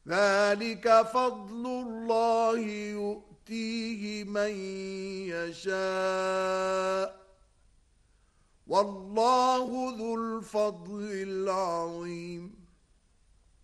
ذلك فضل الله يؤتيه من يشاء والله ذو الفضل العظيم